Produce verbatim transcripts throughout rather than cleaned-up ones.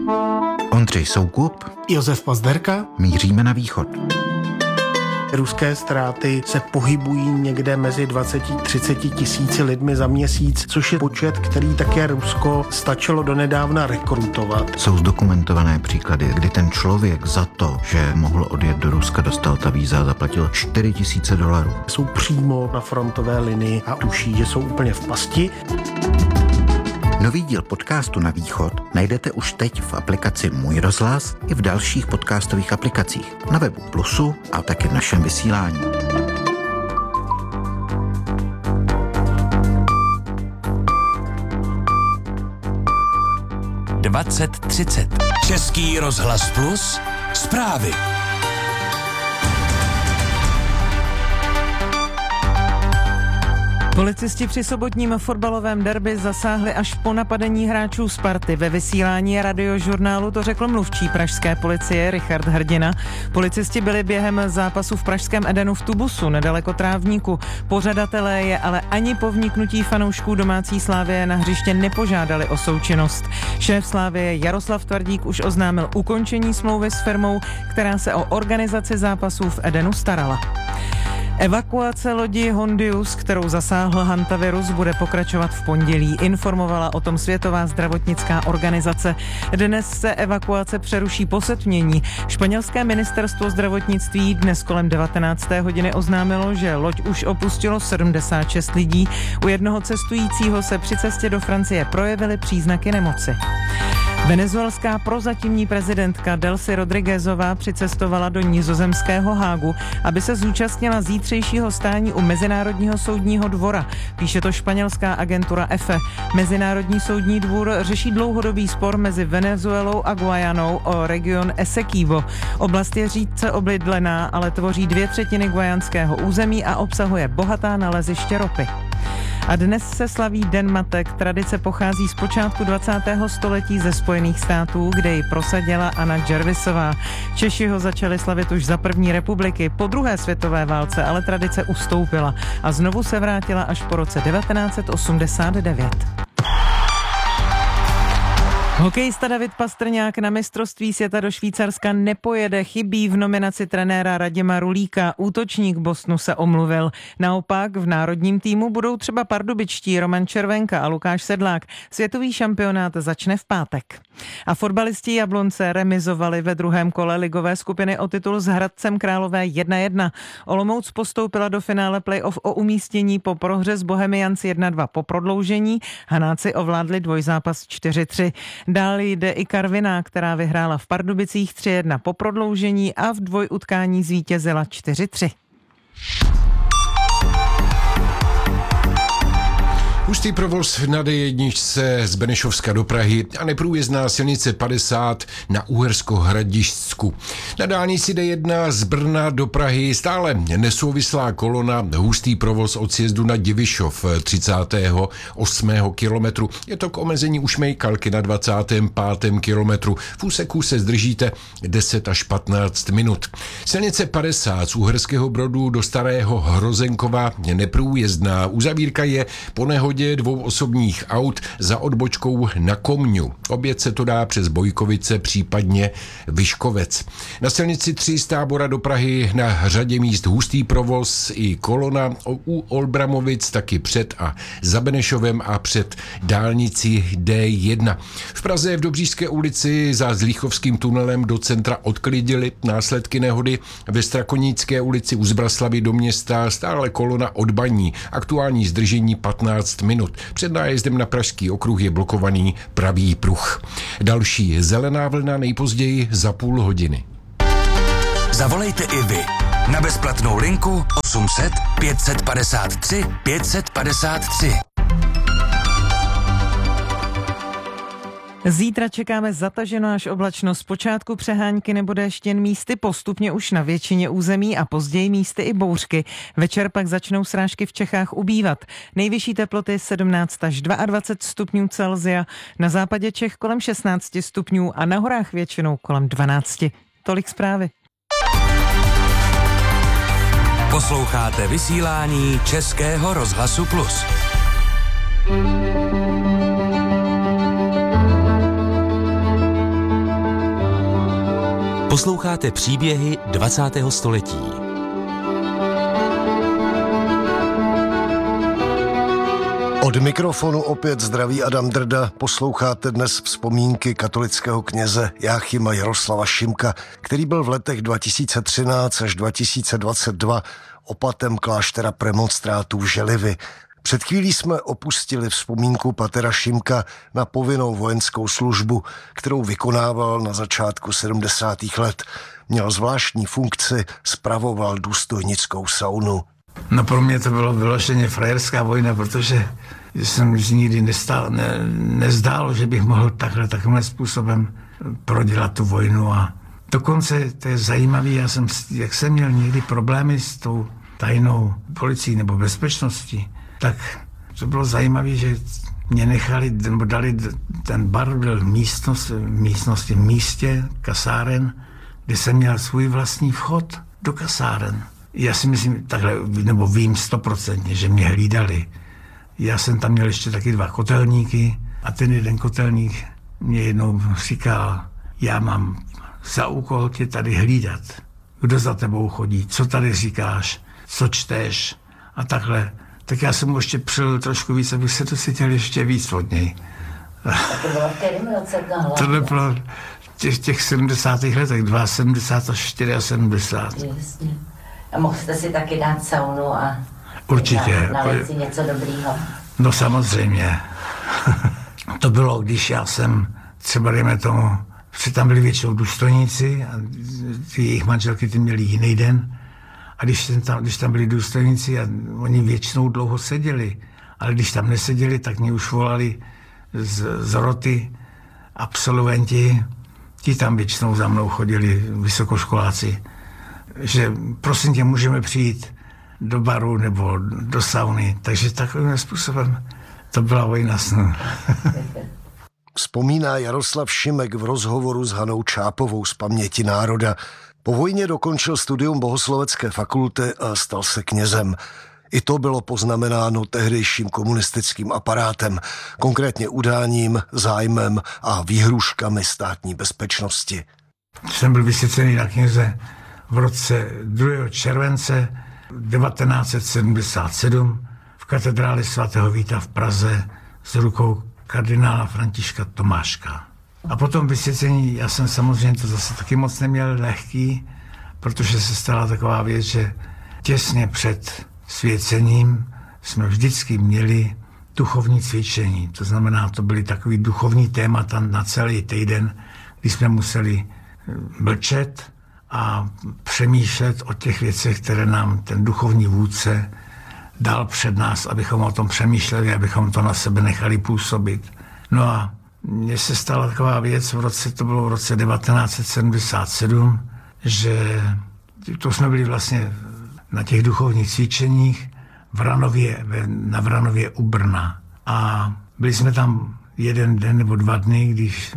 Ondřej Soukup, Josef Pazderka. Míříme na východ. Ruské ztráty se pohybují někde mezi dvacet až třicet tisíci lidmi za měsíc, což je počet, který také Rusko stačilo donedávna rekrutovat. Jsou zdokumentované příklady, kdy ten člověk za to, že mohl odjet do Ruska, dostal ta víza a zaplatil čtyři tisíce dolarů. Jsou přímo na frontové linii a tuší, že jsou úplně v pasti. Nový díl podcastu Na východ najdete už teď v aplikaci Můj rozhlas i v dalších podcastových aplikacích, na webu Plusu a také v našem vysílání. dvacet třicet. Český rozhlas Plus. Zprávy. Policisti při sobotním fotbalovém derby zasáhli až po napadení hráčů Sparty. Ve vysílání radiožurnálu to řekl mluvčí pražské policie Richard Hrdina. Policisti byli během zápasu v pražském Edenu v Tubusu, nedaleko Trávníku. Pořadatelé je ale ani po vniknutí fanoušků domácí Slavie na hřiště nepožádali o součinnost. Šéf Slavie Jaroslav Tvrdík už oznámil ukončení smlouvy s firmou, která se o organizaci zápasů v Edenu starala. Evakuace lodi Hondius, kterou zasáhl hantavirus, bude pokračovat v pondělí, informovala o tom Světová zdravotnická organizace. Dnes se evakuace přeruší po setmění. Španělské ministerstvo zdravotnictví dnes kolem devatenácté hodiny oznámilo, že loď už opustilo sedmdesát šest lidí. U jednoho cestujícího se při cestě do Francie projevily příznaky nemoci. Venezuelská prozatímní prezidentka Delcy Rodriguezová přicestovala do nizozemského Hágu, aby se zúčastnila zítřejšího stání u Mezinárodního soudního dvora. Píše to španělská agentura E F E. Mezinárodní soudní dvůr řeší dlouhodobý spor mezi Venezuelou a Guajanou o region Essequibo. Oblast je řídce obydlená, ale tvoří dvě třetiny guajanského území a obsahuje bohatá naleziště ropy. A dnes se slaví Den matek. Tradice pochází z počátku dvacátého století ze Spojených států, kde ji prosadila Anna Jervisová. Češi ho začali slavit už za první republiky, po druhé světové válce, ale tradice ustoupila a znovu se vrátila až po roce devatenáct set osmdesát devět. Hokejista David Pastrňák na mistrovství světa do Švýcarska nepojede, chybí v nominaci trenéra Radima Rulíka. Útočník Bostonu se omluvil. Naopak v národním týmu budou třeba pardubičtí Roman Červenka a Lukáš Sedlák. Světový šampionát začne v pátek. A fotbalisti Jablonce remizovali ve druhém kole ligové skupiny o titul s Hradcem Králové jedna jedna. Olomouc postoupila do finále playoff o umístění po prohře s Bohemians jedna dva po prodloužení. Hanáci ovládli dvojzápas čtyři tři. Dál jde i Karviná, která vyhrála v Pardubicích tři jedna po prodloužení a v dvojutkání zvítězila čtyři tři. Hustý provoz na D jedna z Benešovska do Prahy a neprůjezdná silnice padesát na Uhersko-Hradišťsku. Na dálnici D jedna z Brna do Prahy stále nesouvislá kolona, hustý provoz od sjezdu na Divišov třicátého osmého kilometru. Je to k omezení ušmejkalky na dvacátém pátém kilometru. V úseku se zdržíte deset až patnáct minut. Silnice padesát z Uherského Brodu do Starého Hrozenkova je neprůjezdná. Uzavírka je po nehodě dvou osobních aut za odbočkou na Komňu. Oběd se to dá přes Bojkovice, případně Vyškovec. Na silnici tři z Tábora do Prahy na řadě míst hustý provoz i kolona u Olbramovic, taky před a za Benešovem a před dálnicí D jedna. V Praze v Dobříšské ulici za Zlíchovským tunelem do centra odklidili následky nehody. Ve Strakonícké ulici u Zbraslavy do města stále kolona od Baní. Aktuální zdržení patnáct minut. Před nájezdem na Pražský okruh je blokovaný pravý pruh. Další zelená vlna nejpozději za půl hodiny. Zavolejte i vy na bezplatnou linku osm set pět set padesát tři pět set padesát tři. Zítra čekáme zataženo až oblačno, zpočátku přehánky nebo déšť jen místy, postupně už na většině území a později místy i bouřky. Večer pak začnou srážky v Čechách ubývat. Nejvyšší teploty sedmnáct až dvacet dva stupňů Celsia, na západě Čech kolem šestnáct stupňů a na horách většinou kolem dvanáct. Tolik zprávy. Posloucháte vysílání Českého rozhlasu Plus. Posloucháte příběhy dvacátého století. Od mikrofonu opět zdraví Adam Drda. Posloucháte dnes vzpomínky katolického kněze Jáchyma Jaroslava Šimka, který byl v letech dva tisíce třináct až dva tisíce dvacet dva opatem kláštera premonstrátů v Želivi. Před chvílí jsme opustili vzpomínku patera Šimka na povinnou vojenskou službu, kterou vykonával na začátku sedmdesátých let. Měl zvláštní funkci, spravoval důstojnickou saunu. No pro mě to bylo vyloženě frajerská vojna, protože jsem nikdy nestál, ne, nezdálo, že bych mohl takhle, takovým způsobem prodělat tu vojnu. A dokonce to je zajímavé, já jsem, jak jsem měl někdy problémy s tou tajnou policií nebo bezpečností, tak to bylo zajímavé, že mě nechali, nebo dali, ten bar byl v místnosti, místnosti, v místě kasáren, kde jsem měl svůj vlastní vchod do kasáren. Já si myslím, takhle, nebo vím stoprocentně, že mě hlídali. Já jsem tam měl ještě taky dva kotelníky a ten jeden kotelník mě jednou říkal, já mám za úkol tě tady hlídat. Kdo za tebou chodí, co tady říkáš, co čteš a takhle. Tak já jsem mu ještě přijel trošku víc, abych se to cítil ještě víc od něj. A to bylo v kterém roce? To bylo v těch, těch sedmdesátých letech, sedmdesát dva až sedmdesát čtyři. Jasně. A mohl jste si taky dát saunu a určitě nalít si něco dobrýho? No samozřejmě. To bylo, když já jsem třeba, dejme tomu, že tam byli většinou důstojníci a ty jejich manželky ty měli jiný den. A když tam, když tam byli důstojníci a oni většinou dlouho seděli, ale když tam neseděli, tak mě už volali z, z roty absolventi, ti tam většinou za mnou chodili, vysokoškoláci, že prosím tě, můžeme přijít do baru nebo do sauny. Takže takovým způsobem to byla vojna snů. Vzpomíná Jaroslav Šimek v rozhovoru s Hanou Čápovou z Paměti národa. Po vojně dokončil studium bohoslovecké fakulty a stal se knězem. I to bylo poznamenáno tehdejším komunistickým aparátem, konkrétně udáním, zájmem a výhrůžkami státní bezpečnosti. Jsem byl vysvěcený na kněze v roce druhého července devatenáct set sedmdesát sedm v katedrále svatého Víta v Praze s rukou kardinála Františka Tomáška. A potom vysvěcení, já jsem samozřejmě to zase taky moc neměl lehký, protože se stala taková věc, že těsně před svěcením jsme vždycky měli duchovní cvičení. To znamená, to byly takový duchovní témata na celý týden, kdy jsme museli mlčet a přemýšlet o těch věcech, které nám ten duchovní vůdce dal před nás, abychom o tom přemýšleli, abychom to na sebe nechali působit. No a mně se stala taková věc, v roce, to bylo v roce devatenáct set sedmdesát sedm, že to jsme byli vlastně na těch duchovních cvičeních v Ranově, na Vranově u Brna. A byli jsme tam jeden den nebo dva dny, když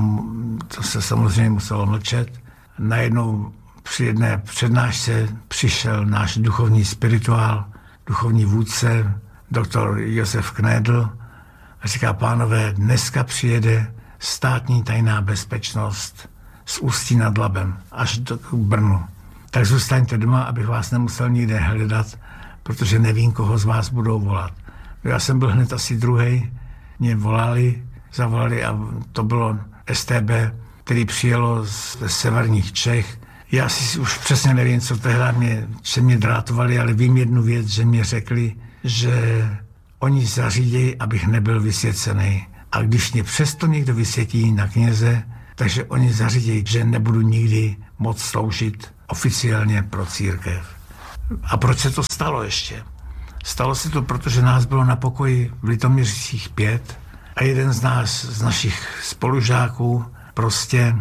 to se samozřejmě muselo mlčet. Najednou při jedné přednášce přišel náš duchovní spirituál, duchovní vůdce, doktor Josef Knedl, a říká, pánové, dneska přijede státní tajná bezpečnost z Ústí nad Labem až do Brnu. Tak zůstaňte doma, abych vás nemusel nikde hledat, protože nevím, koho z vás budou volat. Já jsem byl hned asi druhej, mě volali, zavolali a to bylo S T B, který přijelo ze severních Čech. Já si už přesně nevím, co tehdy mě, že mě drátovali, ale vím jednu věc, že mě řekli, že oni zařídějí, abych nebyl vysvěcený. A když mě přesto někdo vysvětí na kněze, takže oni zařídějí, že nebudu nikdy moc sloužit oficiálně pro církev. A proč se to stalo ještě? Stalo se to, protože nás bylo na pokoji v Litoměřicích pět a jeden z nás, z našich spolužáků, prostě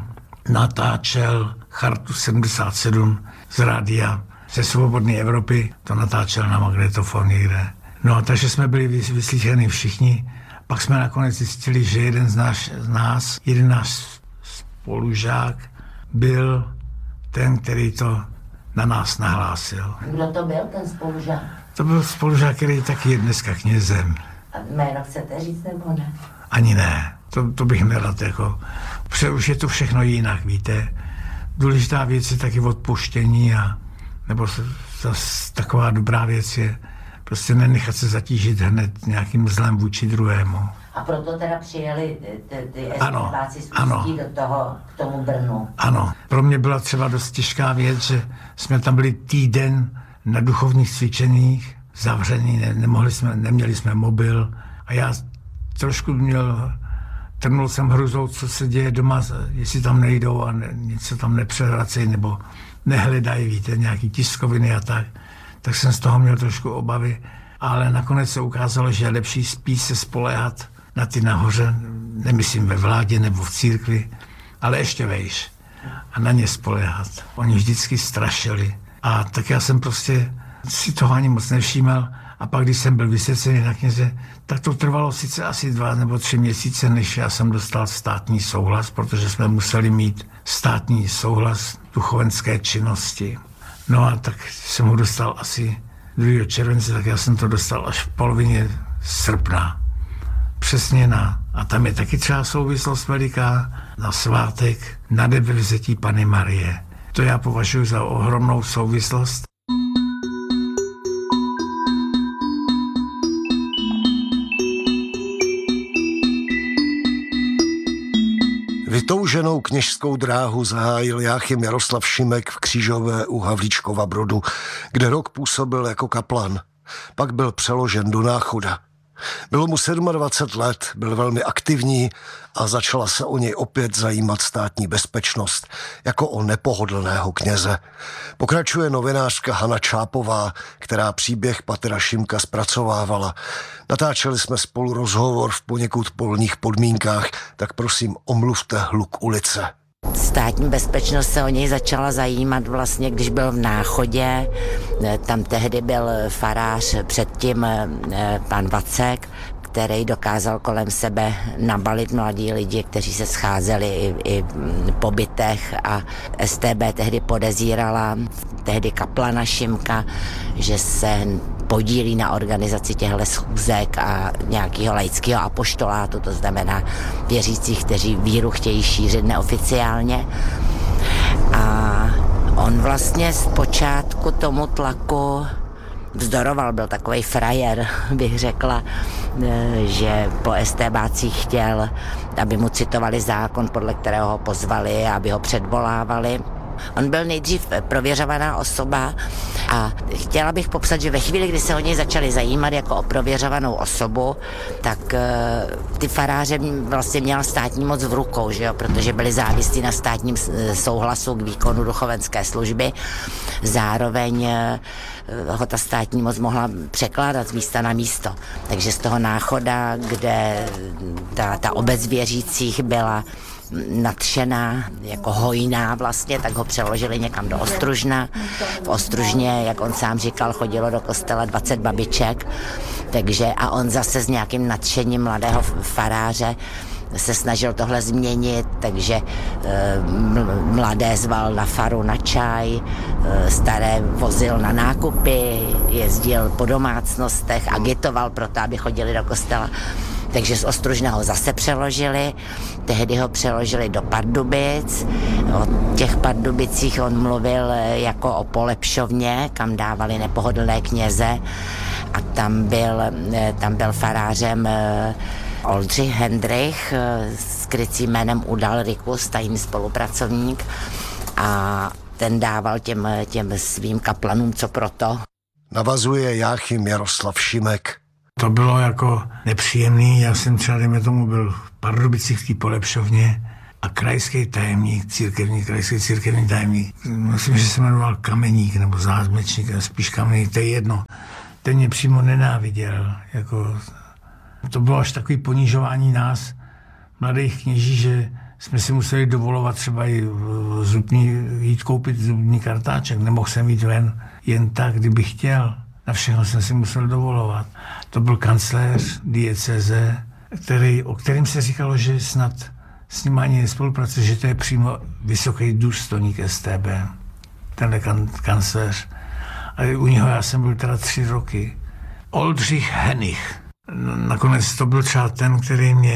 natáčel Chartu sedmdesát sedm z rádia ze Svobodné Evropy, to natáčel na magnetofon někde. No a takže jsme byli vyslyšeni všichni, pak jsme nakonec zjistili, že jeden z, náš, z nás, jeden náš spolužák byl ten, který to na nás nahlásil. Kdo to byl, ten spolužák? To byl spolužák, který taky je dneska knězem. A jméno chcete říct, nebo ne? Ani ne, to, to bych nerad, jako, už je to všechno jinak, víte. důležitá věc je taky odpuštění a nebo zase taková dobrá věc je prostě nenechat se zatížit hned nějakým zlem vůči druhému. A proto teda přijeli ty, ty estébáci z Ústí do toho, k tomu Brnu. Ano. Pro mě byla třeba dost těžká věc, že jsme tam byli týden na duchovních cvičeních, zavřený, ne, nemohli jsme, neměli jsme mobil a já trošku měl, trnul jsem hruzou, co se děje doma, jestli tam nejdou a ne, něco tam nepřevracejí nebo nehledají, víte, nějaký tiskoviny a tak. Tak jsem z toho měl trošku obavy, ale nakonec se ukázalo, že je lepší spíš se spoléhat na ty nahoře, nemyslím ve vládě nebo v církvi, ale ještě vejš a na ně spoléhat. Oni vždycky strašili a tak já jsem prostě si toho ani moc nevšímal a pak, když jsem byl vysvěcený na kněze, tak to trvalo sice asi dva nebo tři měsíce, než já jsem dostal státní souhlas, protože jsme museli mít státní souhlas duchovenské činnosti. No a tak jsem ho dostal asi druhého července, tak já jsem to dostal až v polovině srpna. Přesně na, a tam je taky třeba souvislost veliká, na svátek na nebevzetí Panny Marie. To já považuji za ohromnou souvislost. Vytouženou kněžskou dráhu zahájil Jáchym Jaroslav Šimek v Křížové u Havlíčkova Brodu, kde rok působil jako kaplan. Pak byl přeložen do Náchoda. Bylo mu dvacet sedm let, byl velmi aktivní a začala se o něj opět zajímat státní bezpečnost, jako o nepohodlného kněze. Pokračuje novinářka Hana Čápová, která příběh patera Šimka zpracovávala. Natáčeli jsme spolu rozhovor v poněkud polních podmínkách, tak prosím omluvte hluk ulice. Státní bezpečnost se o něj začala zajímat vlastně, když byl v Náchodě. Tam tehdy byl farář, předtím pan Vacek, který dokázal kolem sebe nabalit mladí lidi, kteří se scházeli i, i po bytech a S T B tehdy podezírala tehdy kaplana Šimka, že se podílí na organizaci těchto schůzek a nějakého laického apoštolátu, to znamená věřících, kteří víru chtějí šířit neoficiálně. A on vlastně zpočátku tomu tlaku vzdoroval, byl takovej frajer, bych řekla, že po estébácích chtěl, aby mu citovali zákon, podle kterého ho pozvali, aby ho předvolávali. On byl nejdřív prověřovaná osoba a chtěla bych popsat, že ve chvíli, kdy se o něj začali zajímat jako o prověřovanou osobu, tak uh, ty faráře vlastně měla státní moc v rukou, že jo? Protože byli závislí na státním souhlasu k výkonu duchovenské služby. Zároveň uh, ho ta státní moc mohla překládat z místa na místo. Takže z toho Náchoda, kde ta, ta obec věřících byla nadšená, jako hojná vlastně, tak ho přeložili někam do Ostružna. V Ostružně, jak on sám říkal, chodilo do kostela dvacet babiček, takže a on zase s nějakým nadšením mladého faráře se snažil tohle změnit, takže e, mladé zval na faru na čaj, e, staré vozil na nákupy, jezdil po domácnostech, agitoval pro to, aby chodili do kostela. Takže z Ostružna ho zase přeložili, tehdy ho přeložili do Pardubic. O těch Pardubicích on mluvil jako o polepšovně, kam dávali nepohodlné kněze a tam byl, tam byl farářem Oldřich Hendrich s krycím jménem Udalrikus, tajný spolupracovník, a ten dával těm, těm svým kaplanům co proto. Navazuje Jáchym Jaroslav Šimek. To bylo jako nepříjemný, já jsem třeba, dejme tomu, byl v Pardubicích v té polepšovně a krajský tajemník, církevní, krajský církevní tajemník, myslím, že se jmenoval Kameník nebo Zázmečník, spíš Kameník, to je jedno. Ten mě přímo nenáviděl, jako to bylo až takový ponižování nás, mladých kněží, že jsme si museli dovolovat třeba i zubní, jít koupit zubní kartáček, nemohl jsem jít ven jen tak, kdybych chtěl. Na všechno jsem si musel dovolovat. To byl kancléř diecéze, který, o kterým se říkalo, že snad s ním ani nespolupracuje, že to je přímo vysoký důstojník S T B, tenhle kan, kancléř. A u něho já jsem byl teda tři roky. Oldřich Henich. Nakonec to byl třeba ten, který mě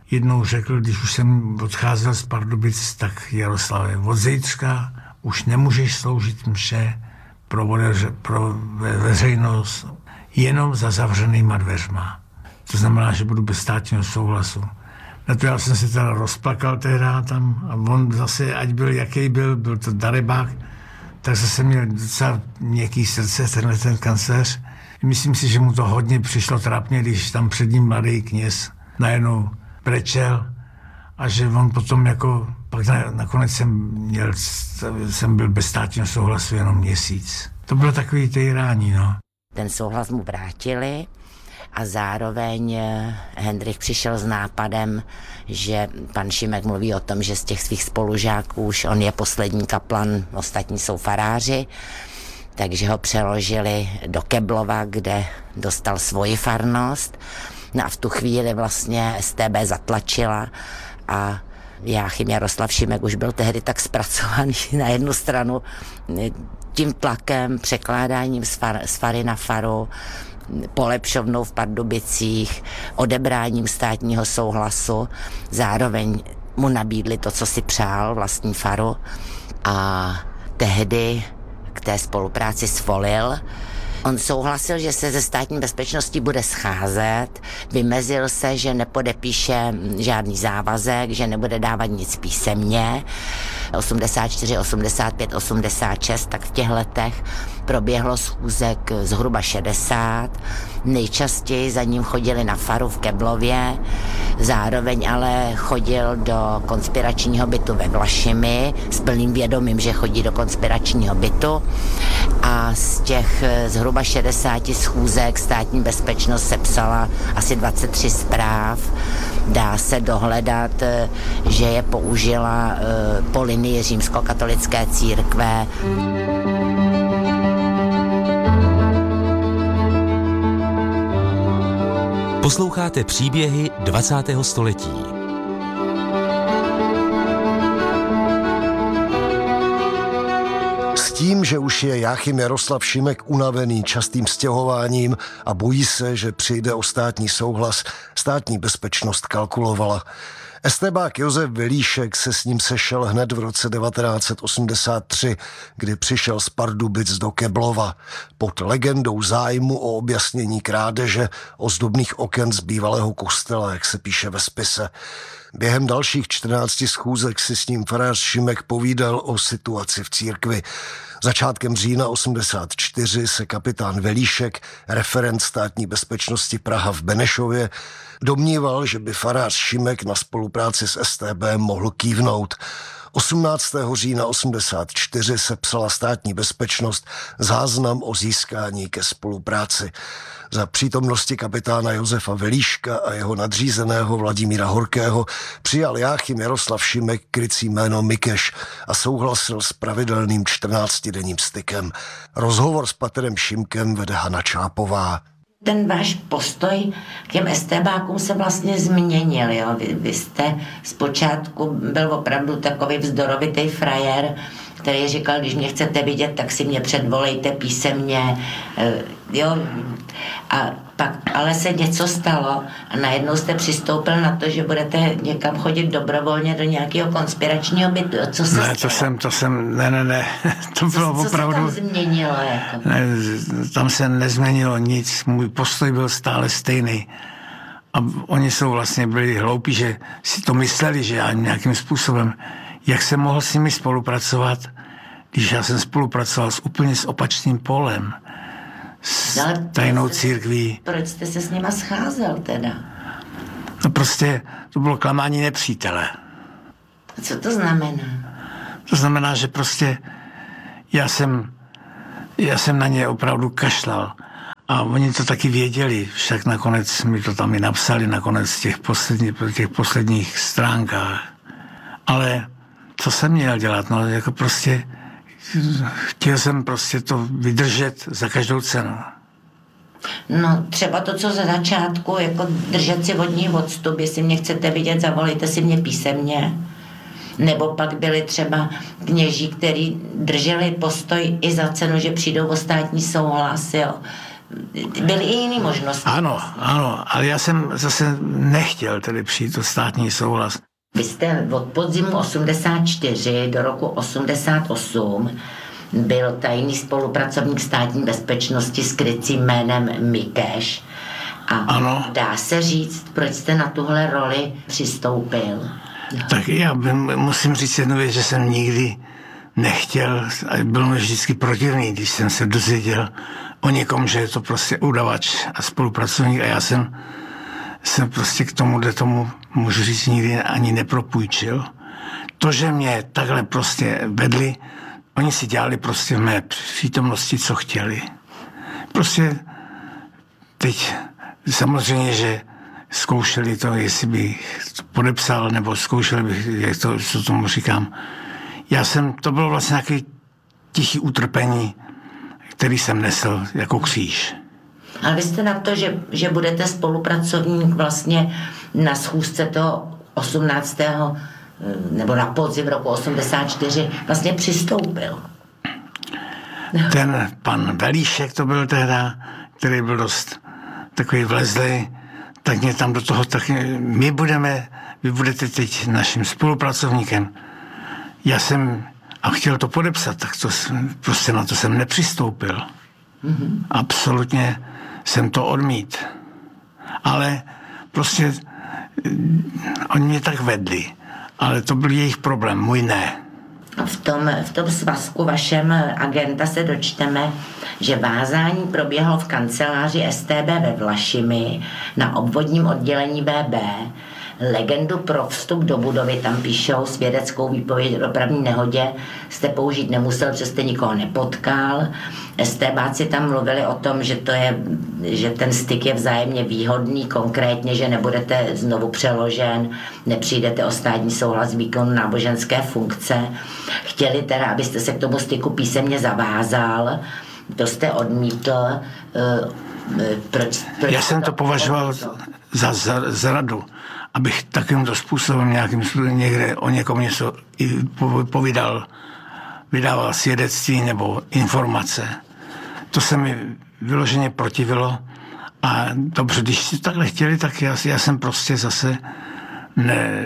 jednou řekl, když už jsem odcházel z Pardubic, tak Jaroslave, od zítřka už nemůžeš sloužit mše pro, vodeře, pro veřejnost jenom za zavřenýma dveřma. To znamená, že budu bez státního souhlasu. Na to já jsem se teda rozplakal tehdy tam a on zase, ať byl jaký byl, byl to darebák, tak zase měl docela měkký srdce, tenhle ten kancléř. Myslím si, že mu to hodně přišlo trápně, když tam před ním mladý kněz najednou brečel a že on potom jako, pak na, nakonec jsem měl, jsem byl bez státního souhlasu jenom měsíc. To bylo takový týrání, no. Ten souhlas mu vrátili a zároveň Hendrych přišel s nápadem, že pan Šimek mluví o tom, že z těch svých spolužáků už on je poslední kaplan, ostatní jsou faráři, takže ho přeložili do Keblova, kde dostal svoji farnost. No a v tu chvíli vlastně S T B zatlačila a Jáchym Jaroslav Šimek už byl tehdy tak zpracovaný na jednu stranu tím tlakem, překládáním z, far, z fary na faru, polepšovnou v Pardubicích, odebráním státního souhlasu. Zároveň mu nabídli to, co si přál, vlastní faru. A tehdy k té spolupráci svolil. On souhlasil, že se ze státní bezpečností bude scházet, vymezil se, že nepodepíše žádný závazek, že nebude dávat nic písemně. osmdesát čtyři, osmdesát pět, osmdesát šest, tak v těch letech proběhlo schůzek zhruba šedesát. Nejčastěji za ním chodili na faru v Keblově, zároveň ale chodil do konspiračního bytu ve Vlašimi s plným vědomím, že chodí do konspiračního bytu a z těch zhruba šedesáti schůzek státní bezpečnost sepsala asi dvacet tři zpráv. Dá se dohledat, že je použila po linii římskokatolické církve. Posloucháte příběhy dvacátého století. S tím, že už je Jáchym Jaroslav Šimek unavený častým stěhováním a bojí se, že přijde o státní souhlas, státní bezpečnost kalkulovala. Estébák Josef Velíšek se s ním sešel hned v roce devatenáct set osmdesát tři, kdy přišel z Pardubic do Keblova. Pod legendou zájmu o objasnění krádeže ozdobných oken z bývalého kostela, jak se píše ve spise. Během dalších čtrnácti schůzek si s ním farář Šimek povídal o situaci v církvi. Začátkem října osmdesát čtyři se kapitán Velíšek, referent státní bezpečnosti Praha v Benešově, domníval, že by farář Šimek na spolupráci s S T B mohl kývnout. osmnáctého října osmdesát čtyři sepsala státní bezpečnost záznam o získání ke spolupráci. Za přítomnosti kapitána Josefa Velíška a jeho nadřízeného Vladimíra Horkého přijal Jáchym Jaroslav Šimek krycí jméno Mikeš a souhlasil s pravidelným čtrnáctidenním stykem. Rozhovor s patrem Šimkem vede Hana Čápová. Ten váš postoj k těm estébákům se vlastně změnil, jo? Vy, vy jste zpočátku byl opravdu takový vzdorovitý frajer, který říkal, když mě chcete vidět, tak si mě předvolejte písemně, jo, a pak ale se něco stalo a najednou jste přistoupil na to, že budete někam chodit dobrovolně do nějakého konspiračního bytu. Co se Ne, stalo? to jsem, to jsem, ne, ne, ne, to bylo co, co opravdu... Co se tam změnilo? Jako? Ne, tam se nezměnilo nic, můj postoj byl stále stejný. A oni jsou vlastně byli hloupí, že si to mysleli, že já nějakým způsobem, jak jsem mohl s nimi spolupracovat, když já jsem spolupracoval s úplně s opačným polem, s tajnou církví. Proč jste se s nima scházel teda? No prostě to bylo klamání nepřítele. Co to znamená? To znamená, že prostě já jsem, já jsem na ně opravdu kašlal. A oni to taky věděli, však nakonec mi to tam i napsali, nakonec v těch, poslední, těch posledních stránkách. Ale co jsem měl dělat? No jako prostě chtěl jsem prostě to vydržet za každou cenu. No třeba to, co za začátku, jako držet si vodní odstup, jestli mě chcete vidět, zavolejte si mě písemně. Nebo pak byli třeba kněží, kteří drželi postoj i za cenu, že přijdou o státní souhlas, jo. byly i jiné možnosti. Ano, ano, ale já jsem zase nechtěl tedy přijít to státní souhlas. Vy jste od podzimu osmdesát čtyři do roku osmdesát osm byl tajný spolupracovník státní bezpečnosti s krycím jménem Mikeš. A ano. Dá se říct, proč jste na tuhle roli přistoupil? Tak já musím říct jednu věc, že jsem nikdy nechtěl, a bylo mi vždycky protivný, když jsem se dozvěděl o někom, že je to prostě udavač a spolupracovník a já jsem se prostě k tomu, kde tomu můžu říct, nikdy ani nepropůjčil. To, že mě takhle prostě vedli, oni si dělali prostě v mé přítomnosti, co chtěli. Prostě teď samozřejmě, že zkoušeli to, jestli bych to podepsal, nebo zkoušeli bych, jak to, co tomu říkám. Já jsem, to bylo vlastně nějaké tiché utrpení, který jsem nesl jako kříž. Ale vy jste na to, že, že budete spolupracovník vlastně na schůzce toho osmnáctého nebo na podzim roku osmdesát čtyři vlastně přistoupil. Ten pan Velíšek to byl tehda, který byl dost takový vlezlý, tak mě tam do toho, tak my budeme, vy budete teď naším spolupracovníkem. Já jsem a chtěl to podepsat, tak to prostě na to jsem nepřistoupil. Mm-hmm. Absolutně jsem to odmít. Ale prostě oni mě tak vedli. Ale to byl jejich problém, můj ne. V tom, v tom svazku vašem agenta se dočteme, že vázání proběhlo v kanceláři S T B ve Vlašimi na obvodním oddělení B B. Legendu pro vstup do budovy tam píšou, svědeckou výpověď o dopravní nehodě jste použít nemusel, protože jste nikoho nepotkal. STBáci tam mluvili o tom, že, to je, že ten styk je vzájemně výhodný, konkrétně, že nebudete znovu přeložen, nepřijdete o státní souhlas výkonu náboženské funkce. Chtěli teda, abyste se k tomu styku písemně zavázal, to jste odmítl. Proč, proč Já jsem to považoval za zradu, abych takovýmto způsobem nějakým způsobem někde o někom něco povídal, vydával svědectví nebo informace. To se mi vyloženě protivilo a dobře, když si takhle chtěli, tak já, já jsem prostě zase ne,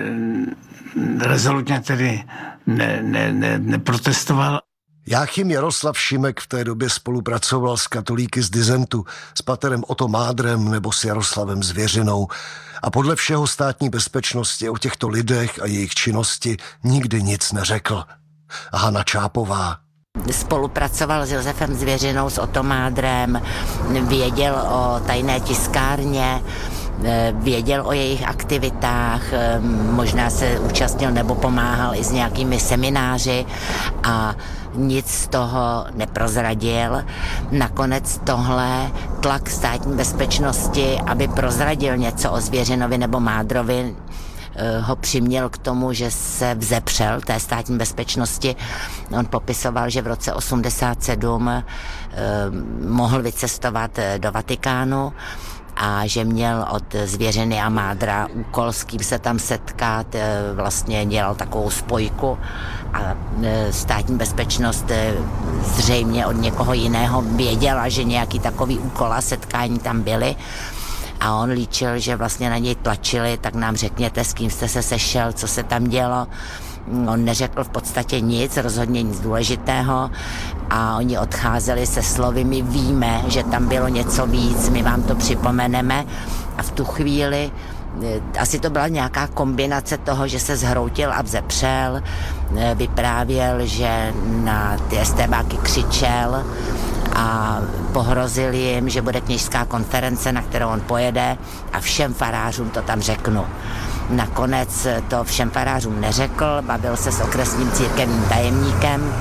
rezolutně tedy ne, ne, ne, neprotestoval. Jáchym Jaroslav Šimek v té době spolupracoval s katolíky z disentu, s paterem Otto Mádrem nebo s Jaroslavem Zvěřinou a podle všeho státní bezpečnosti o těchto lidech a jejich činnosti nikdy nic neřekl. Hana Čápová. Spolupracoval s Josefem Zvěřinou, s Otto Mádrem, věděl o tajné tiskárně, věděl o jejich aktivitách, možná se účastnil nebo pomáhal i s nějakými semináři a nic z toho neprozradil. Nakonec tohle tlak státní bezpečnosti, aby prozradil něco o Zvěřinovi nebo Mádrovi, ho přiměl k tomu, že se vzepřel té státní bezpečnosti. On popisoval, že v roce osmdesát sedm eh, mohl vycestovat do Vatikánu a že měl od Zvěřiny a Mádra úkol, s kým se tam setkat, vlastně dělal takovou spojku a státní bezpečnost zřejmě od někoho jiného věděla, že nějaký takový úkol a setkání tam byly. A on líčil, že vlastně na něj tlačili, tak nám řekněte, s kým jste se sešel, co se tam dělo. On neřekl v podstatě nic, rozhodně nic důležitého a oni odcházeli se slovy, my víme, že tam bylo něco víc, my vám to připomeneme a v tu chvíli asi to byla nějaká kombinace toho, že se zhroutil a vzepřel, vyprávěl, že na ty STBáky křičel a pohrozil jim, že bude kněžská konference, na kterou on pojede a všem farářům to tam řeknu. Nakonec to všem farářům neřekl, bavil se s okresním církevním tajemníkem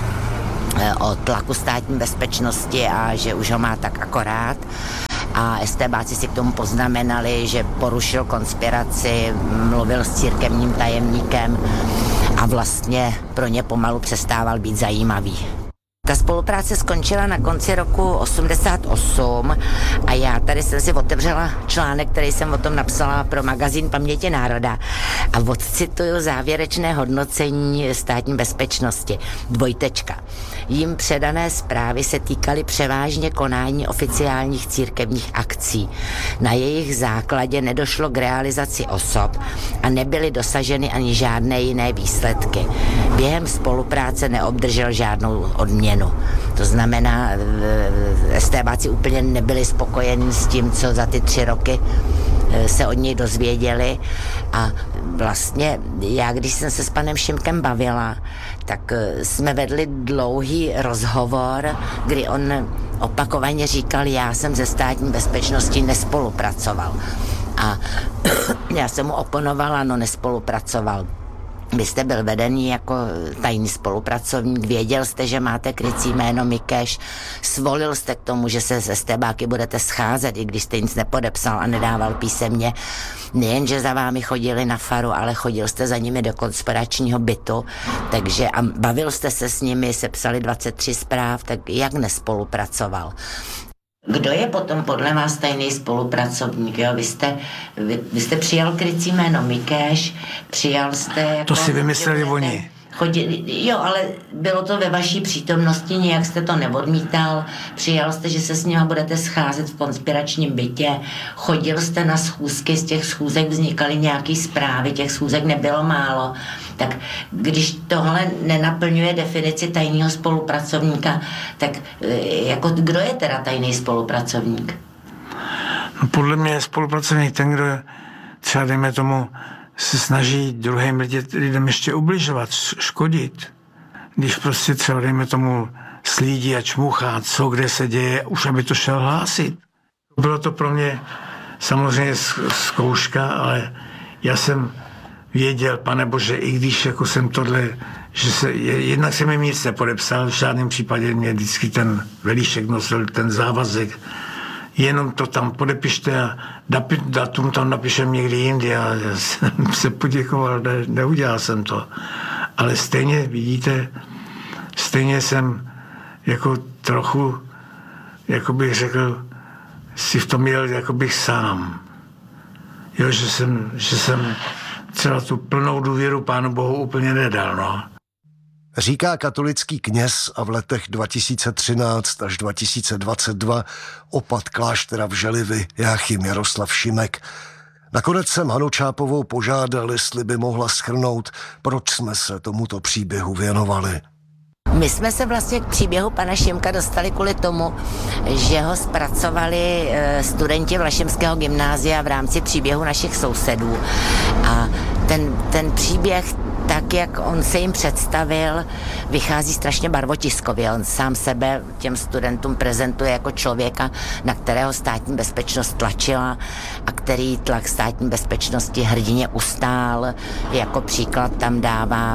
o tlaku státní bezpečnosti a že už ho má tak akorát. A STBáci si k tomu poznamenali, že porušil konspiraci, mluvil s církevním tajemníkem a vlastně pro ně pomalu přestával být zajímavý. Ta spolupráce skončila na konci roku osmdesát osm a já tady jsem si otevřela článek, který jsem o tom napsala pro magazín Paměti národa a odcituju závěrečné hodnocení státní bezpečnosti. Dvojtečka. Jím předané zprávy se týkaly převážně konání oficiálních církevních akcí. Na jejich základě nedošlo k realizaci osob a nebyly dosaženy ani žádné jiné výsledky. Během spolupráce neobdržel žádnou odměnu. To znamená, STBáci úplně nebyli spokojeni s tím, co za ty tři roky se od něj dozvěděli a vlastně já, když jsem se s panem Šimkem bavila, tak jsme vedli dlouhý rozhovor, kdy on opakovaně říkal, já jsem ze státní bezpečnosti nespolupracoval. A já jsem mu oponovala, no nespolupracoval. Vy jste byl vedený jako tajný spolupracovník, věděl jste, že máte krycí jméno Mikeš, svolil jste k tomu, že se se STBáky budete scházet, i když jste nic nepodepsal a nedával písemně. Nejen, že za vámi chodili na faru, ale chodil jste za nimi do konspiračního bytu, takže a bavil jste se s nimi, sepsali dvacet tři zpráv, tak jak nespolupracoval? Kdo je potom podle vás tajný spolupracovník? Jo? Vy, jste, vy, vy jste přijal krycí jméno Mikeš, přijal jste... Jako, to si vymysleli oni. Chodili, jo, ale bylo to ve vaší přítomnosti, nějak jste to neodmítal, přijal jste, že se s nimi budete scházet v konspiračním bytě, chodil jste na schůzky, z těch schůzek vznikaly nějaké zprávy, těch schůzek nebylo málo, tak když tohle nenaplňuje definici tajného spolupracovníka, tak jako kdo je teda tajný spolupracovník? No podle mě je spolupracovník ten, kdo třeba dejme tomu se snaží druhým lidem ještě ubližovat, škodit. Když prostě třeba dejme tomu slídí a čmuchá, co kde se děje, už aby to šel hlásit. Bylo to pro mě samozřejmě zkouška, ale já jsem věděl, pane bože, i když jako jsem tohle, že se, jednak jsem jim nic nepodepsal, v žádném případě mě vždycky ten velíšek nosil, ten závazek, jenom to tam podepište a datum tam napíšem někdy jindy a já jsem se poděkoval, ne, neudělal jsem to. Ale stejně, vidíte, stejně jsem jako trochu, jako bych řekl, si v tom jel jako bych sám. Jo, že jsem, že jsem třeba tu plnou důvěru Pánu Bohu úplně nedal, no. Říká katolický kněz a v letech dva tisíce třináct až dva tisíce dvacet dva opat kláštera v Želivi Jáchym Jaroslav Šimek. Nakonec jsem Hanu Čápovou požádal, jestli by mohla shrnout, proč jsme se tomuto příběhu věnovali. My jsme se vlastně k příběhu pana Šimka dostali kvůli tomu, že ho zpracovali studenti Vlašimského gymnázia v rámci příběhu našich sousedů. A ten, ten příběh, tak jak on se jim představil, vychází strašně barvotiskově. On sám sebe těm studentům prezentuje jako člověka, na kterého státní bezpečnost tlačila a který tlak státní bezpečnosti hrdině ustál. Jako příklad tam dává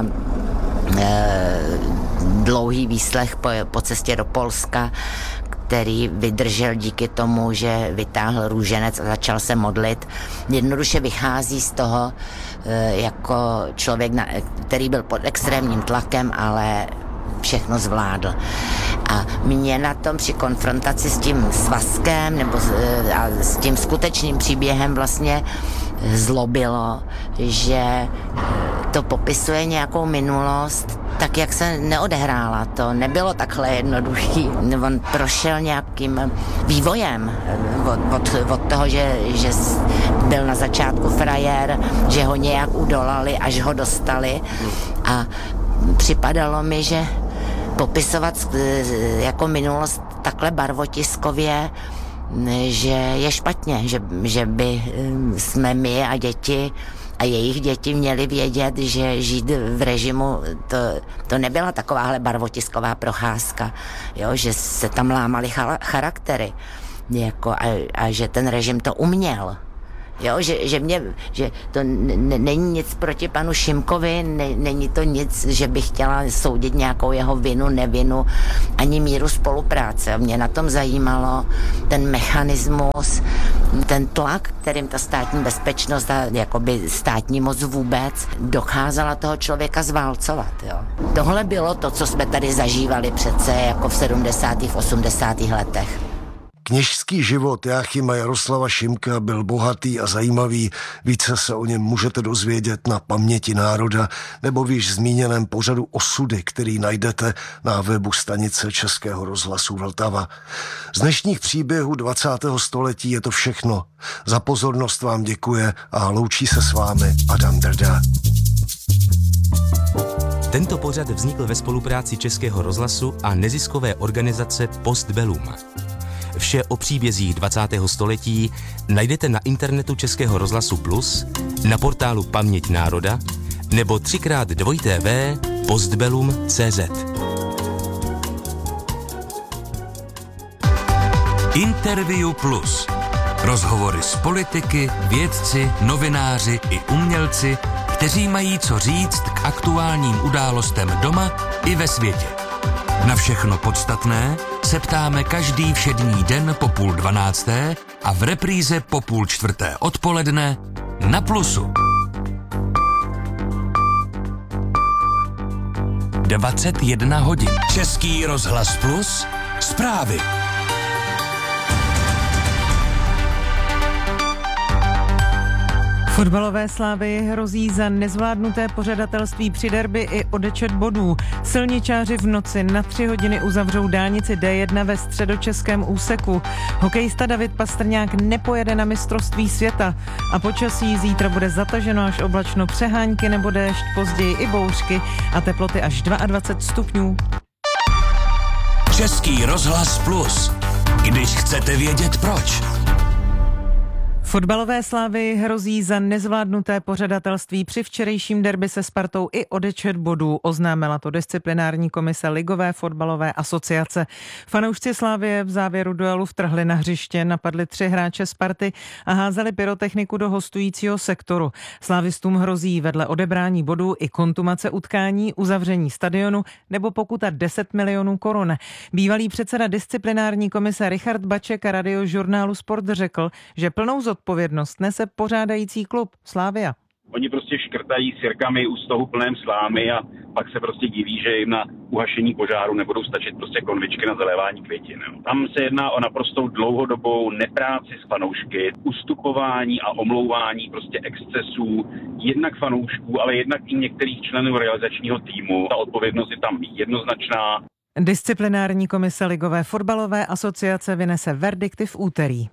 e, dlouhý výslech po, po cestě do Polska, který vydržel díky tomu, že vytáhl růženec a začal se modlit. Jednoduše vychází z toho jako člověk, který byl pod extrémním tlakem, ale všechno zvládl. A mě na tom při konfrontaci s tím svazkem nebo s, a s tím skutečným příběhem vlastně zlobilo, že to popisuje nějakou minulost tak, jak se neodehrála. To nebylo takhle jednoduchý. On prošel nějakým vývojem od, od, od toho, že, že byl na začátku frajer, že ho nějak udolali, až ho dostali. A připadalo mi, že popisovat jako minulost takhle barvotiskově, že je špatně, že, že by jsme my a děti a jejich děti měli vědět, že žít v režimu, to, to nebyla takováhle barvotisková procházka, jo, že se tam lámaly charaktery jako, a, a že ten režim to uměl. Jo, že, že, mě, že to n- není nic proti panu Šimkovi, ne, není to nic, že bych chtěla soudit nějakou jeho vinu, nevinu, ani míru spolupráce. Mě na tom zajímalo ten mechanismus Ten tlak, kterým ta státní bezpečnost a jakoby státní moc vůbec dokázala toho člověka zválcovat. Jo. Tohle bylo to, co jsme tady zažívali přece jako v sedmdesátých, osmdesátých letech. Kněžský život Jáchyma Jaroslava Šimka byl bohatý a zajímavý. Více se o něm můžete dozvědět na Paměti národa nebo v již zmíněném pořadu Osudy, který najdete na webu stanice Českého rozhlasu Vltava. Z dnešních příběhů dvacátého století je to všechno. Za pozornost vám děkuje a loučí se s vámi Adam Drda. Tento pořad vznikl ve spolupráci Českého rozhlasu a neziskové organizace Postbellum. Vše o příbězích dvacátého století najdete na internetu Českého rozhlasu Plus, na portálu Paměť národa nebo třikrát dvojité v postbellum tečka cé zet. Interview Plus. Rozhovory s politiky, vědci, novináři i umělci, kteří mají co říct k aktuálním událostem doma i ve světě. Na všechno podstatné se ptáme každý všední den po půl dvanácté a v repríze po půl čtvrté odpoledne na Plusu. dvacet jedna hodin. Český rozhlas Plus. Zprávy. Fotbalové slávy hrozí za nezvládnuté pořadatelství při derby i odečet bodů. Silničáři v noci na tři hodiny uzavřou dálnici D jedna ve středočeském úseku. Hokejista David Pastrňák nepojede na mistrovství světa a počasí zítra bude zataženo až oblačno, přehánky nebo déšť, později i bouřky a teploty až dvacet dva stupňů. Český rozhlas Plus. Když chcete vědět proč. Fotbalové slávy hrozí za nezvládnuté pořadatelství při včerejším derby se Spartou i odečet bodů. Oznámila to disciplinární komise Ligové fotbalové asociace. Fanoušci Slávie v závěru duelu vtrhli na hřiště, napadli tři hráče Sparty a házeli pyrotechniku do hostujícího sektoru. Slávistům hrozí vedle odebrání bodů i kontumace utkání, uzavření stadionu nebo pokuta deset milionů korun. Bývalý předseda disciplinární komise Richard Baček a Radiožurnálu Sport řekl, že plnou odpovědnost nese pořádající klub Slavia. Oni prostě škrtají sirkami u stohu plném slámy a pak se prostě diví, že jim na uhašení požáru nebudou stačit prostě konvičky na zalévání květin. Tam se jedná o naprostou dlouhodobou nepráci s fanoušky, ustupování a omlouvání prostě excesů jednak fanoušků, ale jednak i některých členů realizačního týmu. Ta odpovědnost je tam jednoznačná. Disciplinární komise Ligové fotbalové asociace vynese verdikty v úterý.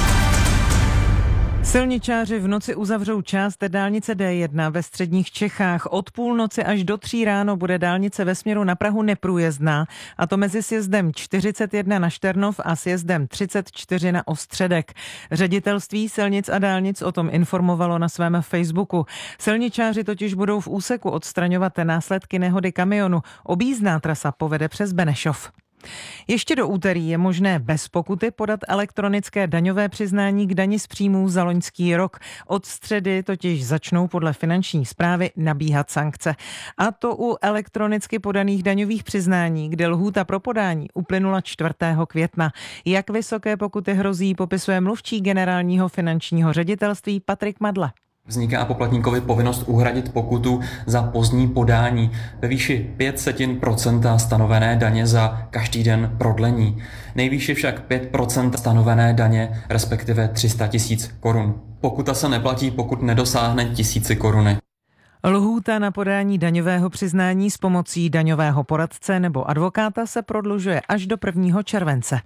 Silničáři v noci uzavřou část dálnice D jedna ve středních Čechách. Od půlnoci až do tří ráno bude dálnice ve směru na Prahu neprůjezdná, a to mezi sjezdem čtyřicet jedna na Šternov a sjezdem třicet čtyři na Ostředek. Ředitelství silnic a dálnic o tom informovalo na svém Facebooku. Silničáři totiž budou v úseku odstraňovat následky nehody kamionu. Objízdná trasa povede přes Benešov. Ještě do úterý je možné bez pokuty podat elektronické daňové přiznání k dani z příjmů za loňský rok. Od středy totiž začnou podle finanční správy nabíhat sankce. A to u elektronicky podaných daňových přiznání, kde lhůta pro podání uplynula čtvrtého května. Jak vysoké pokuty hrozí, popisuje mluvčí generálního finančního ředitelství Patrik Madle. Vzniká poplatníkovi povinnost uhradit pokutu za pozdní podání ve výši pět setin procenta stanovené daně za každý den prodlení. Nejvýše však pět procent stanovené daně, respektive tři sta tisíc korun. Pokuta se neplatí, pokud nedosáhne tisíci koruny. Lhůta na podání daňového přiznání s pomocí daňového poradce nebo advokáta se prodlužuje až do prvního července.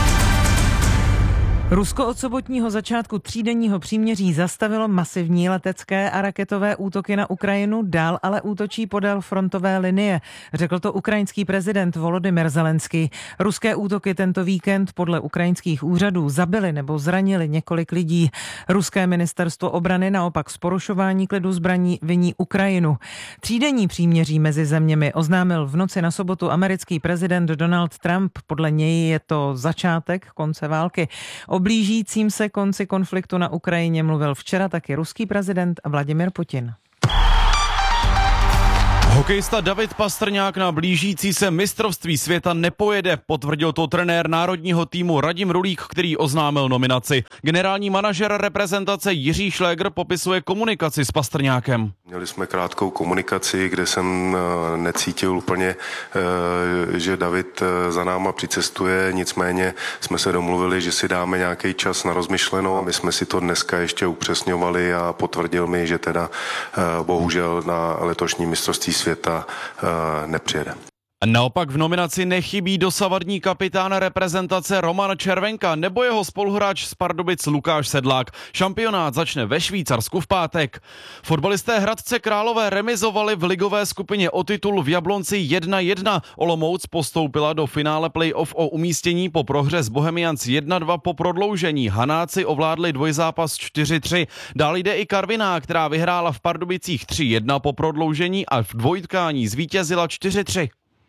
Rusko od sobotního začátku třídenního příměří zastavilo masivní letecké a raketové útoky na Ukrajinu, dál ale útočí podél frontové linie, řekl to ukrajinský prezident Volodymyr Zelenský. Ruské útoky tento víkend podle ukrajinských úřadů zabily nebo zranili několik lidí. Ruské ministerstvo obrany naopak z porušování klidu zbraní viní Ukrajinu. Třídenní příměří mezi zeměmi oznámil v noci na sobotu americký prezident Donald Trump. Podle něj je to začátek konce války. O blížícím se konci konfliktu na Ukrajině mluvil včera taky ruský prezident Vladimir Putin. Hokejista David Pastrňák na blížící se mistrovství světa nepojede, potvrdil to trenér národního týmu Radim Rulík, který oznámil nominaci. Generální manažer reprezentace Jiří Šlégr popisuje komunikaci s Pastrňákem. Měli jsme krátkou komunikaci, kde jsem necítil úplně, že David za náma přicestuje, nicméně jsme se domluvili, že si dáme nějaký čas na rozmyšlenou a my jsme si to dneska ještě upřesňovali a potvrdil mi, že teda bohužel na letošní mistrovství světa nepřijede. Naopak v nominaci nechybí dosavadní kapitán reprezentace Roman Červenka nebo jeho spoluhráč z Pardubic Lukáš Sedlák. Šampionát začne ve Švýcarsku v pátek. Fotbalisté Hradce Králové remizovali v ligové skupině o titul v Jablonci jedna jedna. Olomouc postoupila do finále play-off o umístění po prohře s Bohemians jedna dva po prodloužení. Hanáci ovládli dvojzápas čtyři tři. Dál jde i Karviná, která vyhrála v Pardubicích tři jedna po prodloužení a v dvojtkání zvítězila čtyři tři.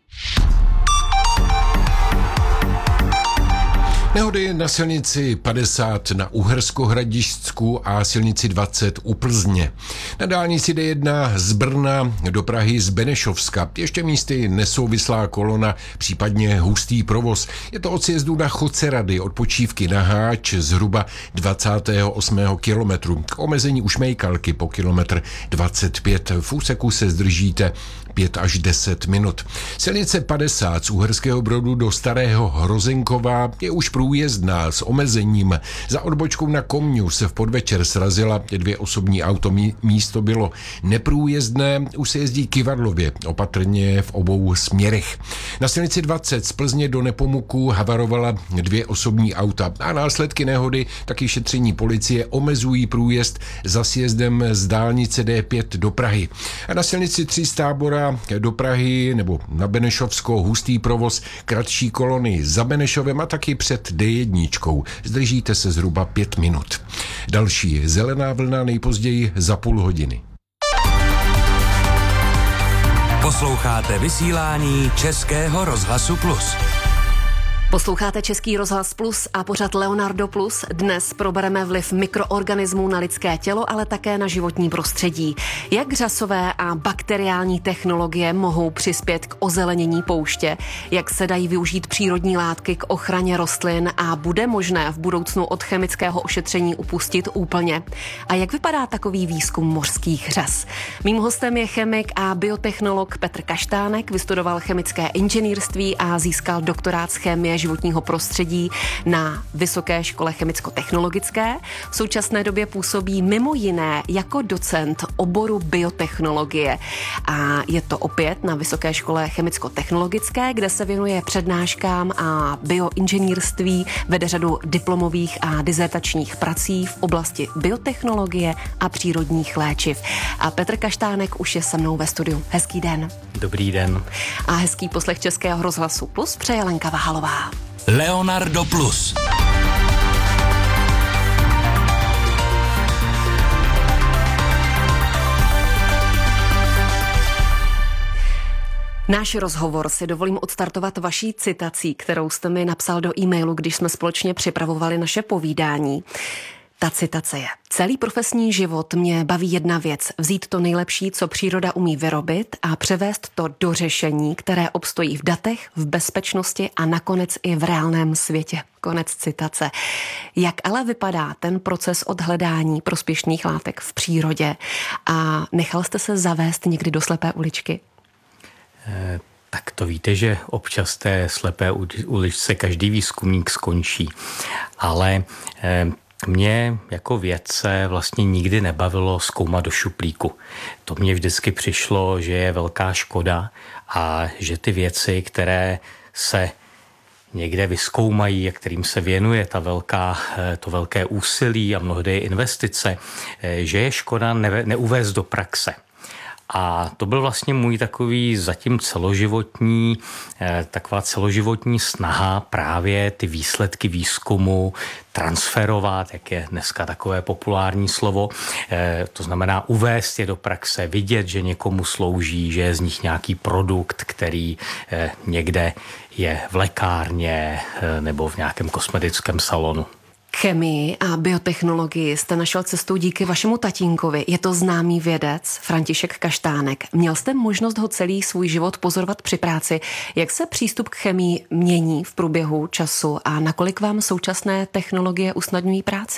Nehody na silnici padesát na Uhersko-Hradišťsku a silnici dvacet u Plzně. Na dálnici D jedna z Brna do Prahy z Benešovska. Ještě místy nesouvislá kolona, případně hustý provoz. Je to od sjezdu na Chocerady, od Počívky na Háč zhruba dvacátého osmého kilometru. K omezení u Šmejkalky po kilometr dvacet pět. V úseku se zdržíte pět až deset minut. Silnice padesát z Uherského Brodu do Starého Hrozenkova je už průjezdná s omezením. Za odbočkou na Komňu se v podvečer srazila dvě osobní auto. Místo bylo neprůjezdné, už se jezdí Kyvadlově, opatrně v obou směrech. Na silnici dvacet z Plzně do Nepomuku havarovala dvě osobní auta a následky nehody taky šetření policie omezují průjezd za sjezdem z dálnice D pět do Prahy. A na silnici tři z Tábora do Prahy nebo na Benešovsko hustý provoz, kratší kolony za Benešovem a taky před D jedna. Zdržíte se zhruba pět minut. Další zelená vlna nejpozději za půl hodiny. Posloucháte vysílání Českého rozhlasu Plus. Posloucháte Český rozhlas Plus a pořad Leonardo Plus. Dnes probereme vliv mikroorganismů na lidské tělo, ale také na životní prostředí. Jak řasové a bakteriální technologie mohou přispět k ozelenění pouště, jak se dají využít přírodní látky k ochraně rostlin a bude možné v budoucnu od chemického ošetření upustit úplně. A jak vypadá takový výzkum mořských řas? Mým hostem je chemik a biotechnolog Petr Kaštánek, vystudoval chemické inženýrství a získal doktorát z chemie životního prostředí na Vysoké škole chemicko-technologické. V současné době působí mimo jiné jako docent oboru biotechnologie. A je to opět na Vysoké škole chemicko-technologické, kde se věnuje přednáškám a bioinženýrství, vede řadu diplomových a dizertačních prací v oblasti biotechnologie a přírodních léčiv. A Petr Kaštánek už je se mnou ve studiu. Hezký den. Dobrý den. A hezký poslech Českého rozhlasu Plus přeje Lenka Vahalová. Leonardo Plus. Náš rozhovor si dovolím odstartovat vaší citací, kterou jste mi napsal do e-mailu, když jsme společně připravovali naše povídání. Ta citace je: celý profesní život mě baví jedna věc, vzít to nejlepší, co příroda umí vyrobit a převést to do řešení, které obstojí v datech, v bezpečnosti a nakonec i v reálném světě. Konec citace. Jak ale vypadá ten proces od hledání prospěšných látek v přírodě a nechal jste se zavést někdy do slepé uličky? Eh, tak to víte, že občas té slepé uličce každý výzkumník skončí, ale eh, mě jako vědce vlastně nikdy nebavilo zkoumat do šuplíku. To mně vždycky přišlo, že je velká škoda a že ty věci, které se někde vyzkoumají a kterým se věnuje ta velká, to velké úsilí a mnohdy investice, že je škoda ne, neuvést do praxe. A to byl vlastně můj takový zatím celoživotní, taková celoživotní snaha právě ty výsledky výzkumu transferovat, jak je dneska takové populární slovo, to znamená uvést je do praxe, vidět, že někomu slouží, že je z nich nějaký produkt, který někde je v lékárně nebo v nějakém kosmetickém salonu. Chemii a biotechnologii jste našel cestu díky vašemu tatínkovi. Je to známý vědec František Kaštánek. Měl jste možnost ho celý svůj život pozorovat při práci. Jak se přístup k chemii mění v průběhu času a nakolik vám současné technologie usnadňují práci?